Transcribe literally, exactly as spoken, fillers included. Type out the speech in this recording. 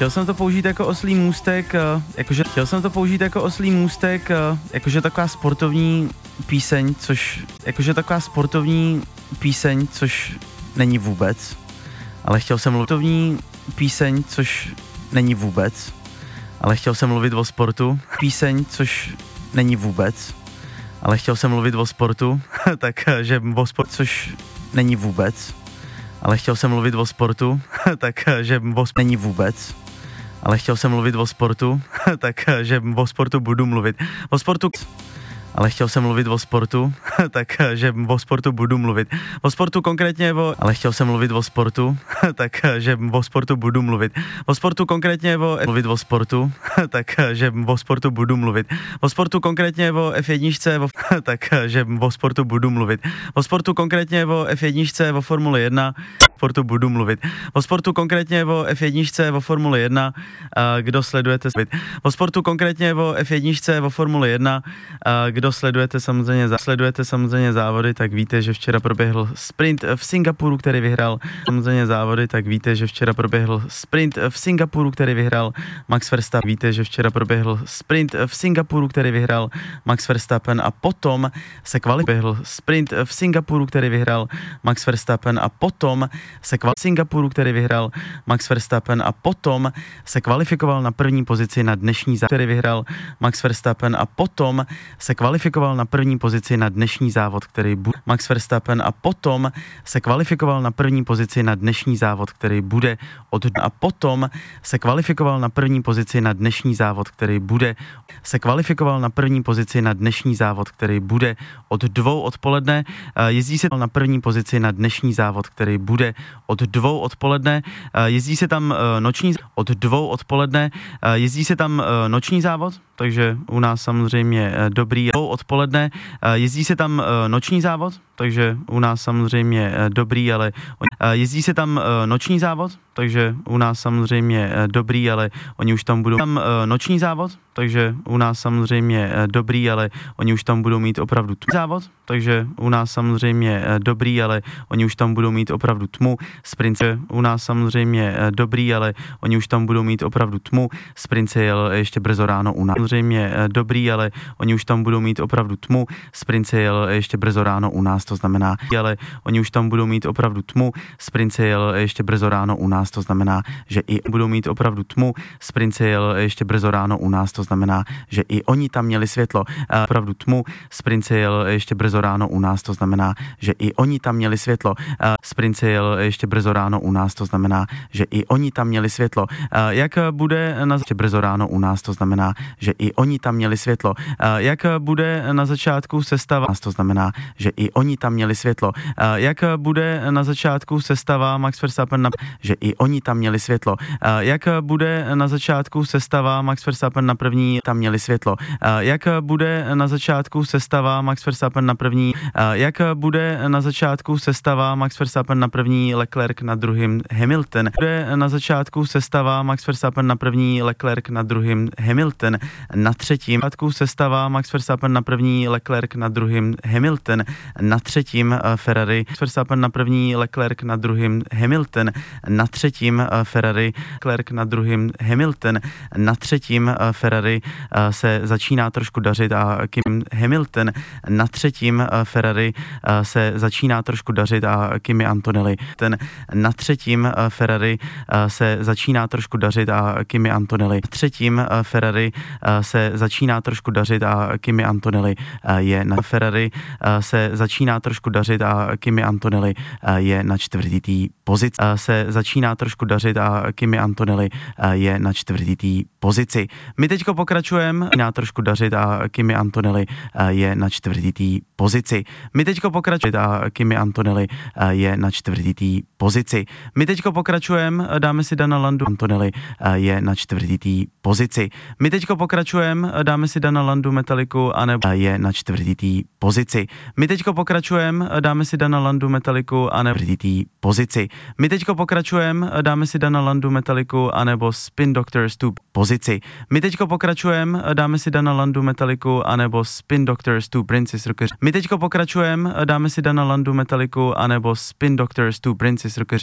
chtěl jsem to použít jako oslí můstek, jakože chtěl jsem to použít jako oslí můstek, jakože taková sportovní píseň, což jakože taková sportovní píseň, což není vůbec, ale chtěl jsem mluvit sportovní píseň, což není vůbec, ale chtěl jsem mluvit o sportu, píseň, což není vůbec, ale chtěl jsem mluvit o sportu, takže o sport, což není vůbec, ale chtěl jsem mluvit o sportu, takže o sport není vůbec, ale chtěl jsem mluvit o sportu, takže o sportu budu mluvit, o sportu, ale chtěl jsem mluvit o sportu, takže o sportu budu mluvit, o sportu konkrétně o, ale chtěl jsem mluvit o sportu, takže o sportu budu mluvit, o sportu konkrétně o, mluvit o sportu, takže o sportu budu mluvit, o sportu konkrétně o ef jedna, o, takže o sportu budu mluvit, o sportu konkrétně o ef jedna, o Formule jedna, sportu budu mluvit, o sportu konkrétně o ef jedna, o Formule jedna, kdo sledujete, o sportu konkrétně o ef jedna, o Formule jedna, kdo sledujete samozřejmě, sledujete samozřejmě závody, tak víte, že včera proběhl sprint v Singapuru, který vyhrál samozřejmě závody, tak víte, že včera proběhl sprint v Singapuru, který vyhrál Max Verstappen, víte, že včera proběhl sprint v Singapuru, který vyhrál Max Verstappen a potom se kvalifikoval sprint v Singapuru, který vyhrál Max Verstappen a potom se kval Singapuru, který vyhrál Max Verstappen a potom se kvalifikoval na první pozici na dnešní závod, který vyhrál Max Verstappen a potom se kvalifikoval na první pozici na dnešní závod, který bude Max Verstappen a potom se kvalifikoval na první pozici na dnešní závod, který bude od a potom se kvalifikoval na první pozici na dnešní závod, který bude se kvalifikoval na první pozici na dnešní závod, který bude od dvou odpoledne. Jezdí se na první pozici na dnešní závod, který bude od dvou odpoledne. Jezdí se tam noční od dvou odpoledne. Jezdí se tam noční závod, takže u nás samozřejmě dobrý odpoledne. Jezdí se tam noční závod, takže u nás samozřejmě dobrý, ale jezdí se tam noční závod, takže u nás samozřejmě dobrý, ale oni už tam budou tam noční závod, takže u nás samozřejmě dobrý, ale oni už tam budou mít opravdu tmu závod, takže u nás samozřejmě dobrý, ale oni už tam budou mít opravdu tmu. Sprint u nás samozřejmě dobrý, ale oni už tam budou mít opravdu tmu. Sprint se jel ještě brzo ráno u nás. Samozřejmě dobrý, ale oni už tam budou mít opravdu tmu. Sprint se jel ještě brzo ráno u nás, to znamená, ale oni už tam budou mít opravdu tmu. Sprint se jel ještě brzo ráno u nás, to znamená, že i budou mít opravdu tmu. Sprint se jel ještě brzo ráno u nás, to znamená, že i oni tam měli světlo. Opravdu tmu. Sprint se jel ještě brzo ráno u nás, to znamená, že i oni tam měli světlo. Sprint se jel ještě brzo ráno u nás, to znamená, že i oni tam měli světlo. Jak bude na ještě brzo ráno u nás, to znamená, že i oni tam měli světlo. Jak bude na začátku sestava, to znamená, že i oni tam měli světlo. Jak bude na začátku sestava Max Verstappen, na, že i oni tam měli světlo. Jak bude na začátku sestava Max Verstappen na první, tam měli světlo. Jak bude na začátku sestava Max Verstappen na první, jak bude na začátku sestava Max Verstappen na první, Leclerc na druhým, Hamilton. Bude na začátku sestava Max Verstappen na první, Leclerc na druhým, Hamilton. Na třetím začátku sestava Max Verstappen na první, Leclerc na druhým, Hamilton. Na třetím Ferrari Verstappen na první, Leclerc na druhým, Hamilton. Na třetím Ferrari Leclerc na druhým, Hamilton. Na třetím Ferrari se začíná trošku dařit a Kim Hamilton. Na třetím Ferrari se začíná trošku dařit a Kimi Antonelli. Ten na třetím Ferrari se začíná trošku dařit a Kimi Antonelli. Na třetím Ferrari se začíná trošku dařit a Kimi Antonelli je na Ferrari se začíná trošku dařit a Kimi Antonelli je na čtvrtý pozici. Se začíná trošku dařit a Kimi Antonelli je na čtvrtý pozici. My teďko pokračujeme, začíná trošku dařit a Kimi Antonelli je na čtvrtý pozici. My teďko pokračujeme a Kimi Antonelli je na čtvrtý pozici. My teďko pokračujeme, dáme si Dana Landu, Antonelli je na čtvrtý pozici. My teďko pokračujeme, dáme si Dana Landu Metalliku, anebo je na čtvrtý pozici. My teďko pokračujeme, dáme si Dana Landu Metalliku, anebo čtvrtý pozici. My teďko pokračujeme, dáme si Dana Landu Metalliku, anebo Spin Doctors tu pozici. My teďko pokračujeme, dáme si Dana Landu Metalliku, anebo Spin Doctors tu Princess Rockery. My teďko pokračujeme, dáme si Dana Landu Metalliku, anebo Spin Doctors tu Princess Rockery.